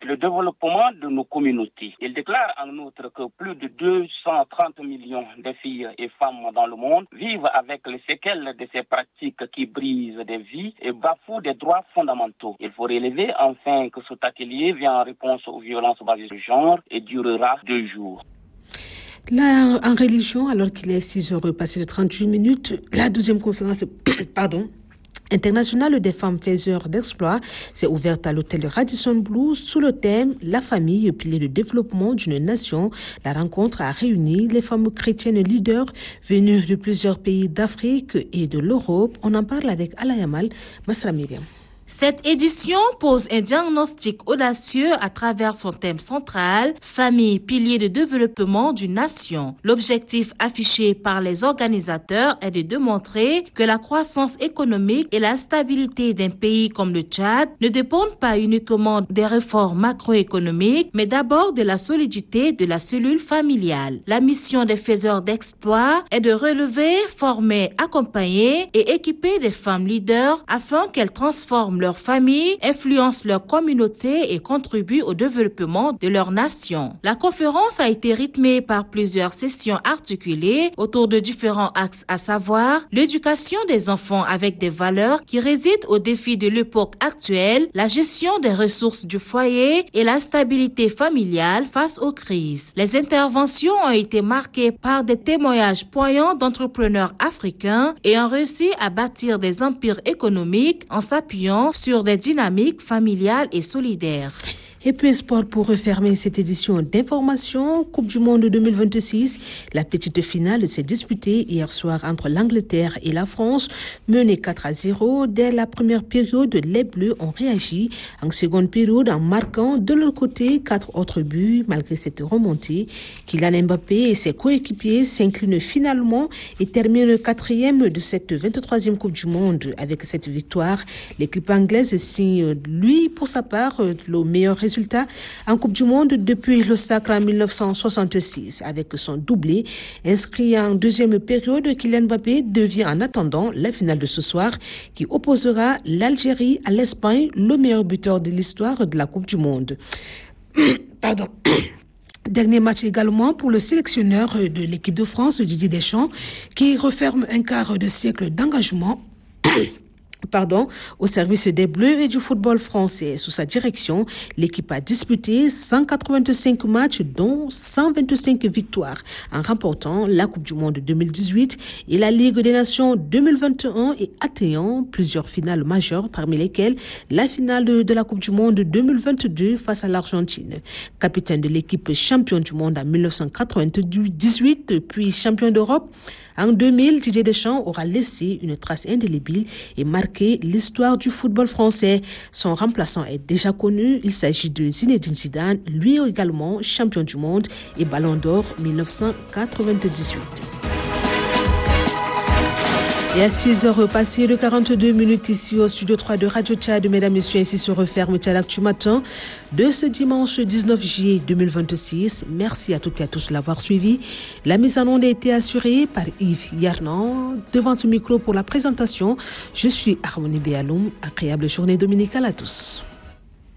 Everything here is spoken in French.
le développement de nos communautés. Il déclare en outre que plus de 230 millions de filles et femmes dans le monde vivent avec les séquelles de ces pratiques qui brisent des vies et bafouent des droits fondamentaux. Il faut relever enfin que cet atelier vient en réponse aux violences basées sur le genre et durera 2 jours. Là, en religion, alors qu'il est 6h passé de 38 minutes, la 12e conférence internationale des femmes faiseurs d'exploits s'est ouverte à l'hôtel Radisson Blu sous le thème « La famille, pilier de développement d'une nation ». La rencontre a réuni les femmes chrétiennes leaders venues de plusieurs pays d'Afrique et de l'Europe. On en parle avec Alayamal Masra Myriam. Cette édition pose un diagnostic audacieux à travers son thème central, famille, pilier de développement d'une nation. L'objectif affiché par les organisateurs est de démontrer que la croissance économique et la stabilité d'un pays comme le Tchad ne dépendent pas uniquement des réformes macroéconomiques, mais d'abord de la solidité de la cellule familiale. La mission des faiseurs d'exploits est de relever, former, accompagner et équiper des femmes leaders afin qu'elles transforment leur famille, influencent leur communauté et contribuent au développement de leur nation. La conférence a été rythmée par plusieurs sessions articulées autour de différents axes, à savoir l'éducation des enfants avec des valeurs qui résident au défi de l'époque actuelle, la gestion des ressources du foyer et la stabilité familiale face aux crises. Les interventions ont été marquées par des témoignages poignants d'entrepreneurs africains ayant réussi à bâtir des empires économiques en s'appuyant sur des dynamiques familiales et solidaires. Et puis sport pour refermer cette édition d'information. Coupe du Monde 2026. La petite finale s'est disputée hier soir entre l'Angleterre et la France. Menée 4-0, dès la première période, les Bleus ont réagi en seconde période en marquant de leur côté 4 autres buts. Malgré cette remontée, Kylian Mbappé et ses coéquipiers s'inclinent finalement et terminent 4e de cette 23e Coupe du Monde. Avec cette victoire, l'équipe anglaise signe, lui, pour sa part, le meilleur résultat en Coupe du Monde depuis le sacre en 1966. Avec son doublé inscrit en deuxième période, Kylian Mbappé devient en attendant la finale de ce soir qui opposera l'Algérie à l'Espagne, le meilleur buteur de l'histoire de la Coupe du Monde. Dernier match également pour le sélectionneur de l'équipe de France, Didier Deschamps, qui referme un quart de siècle d'engagement au service des Bleus et du football français. Sous sa direction, l'équipe a disputé 185 matchs, dont 125 victoires, en remportant la Coupe du Monde 2018 et la Ligue des Nations 2021 et atteignant plusieurs finales majeures, parmi lesquelles la finale de la Coupe du Monde 2022 face à l'Argentine. Capitaine de l'équipe champion du monde en 1998, puis champion d'Europe, en 2000, Didier Deschamps aura laissé une trace indélébile et marqué l'histoire du football français. Son remplaçant est déjà connu. Il s'agit de Zinedine Zidane, lui également champion du monde et Ballon d'Or 1998. Et à 6h passées de 42 minutes ici au studio 3 de Radio Tchad, mesdames et messieurs, ainsi se referme Tchad Actu Matin de ce dimanche 19 juillet 2026. Merci à toutes et à tous de l'avoir suivi. La mise en onde a été assurée par Yves Yarnan. Devant ce micro pour la présentation, je suis Harmonie Béaloum. Agréable journée dominicale à tous.